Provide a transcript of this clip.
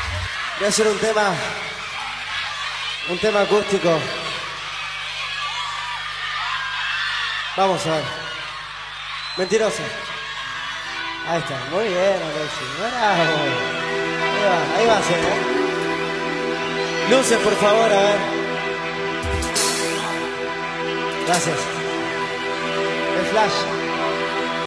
Voy a hacer un tema acústico. Vamos a ver. Mentiroso. Ahí está, muy bien, Alexis. Bravo. Ahí va a ser, ¿eh? Luces, por favor, a ver. Gracias. El flash.